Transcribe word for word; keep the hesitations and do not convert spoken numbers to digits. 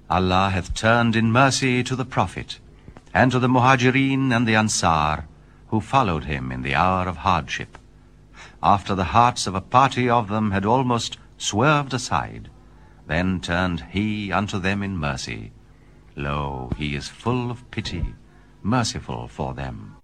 Allah hath turned in mercy to the Prophet, and to the Muhajirin and the Ansar, who followed him in the hour of hardship, after the hearts of a party of them had almost swerved aside. Then turned he unto them in mercy. Lo, he is full of pity, merciful for them.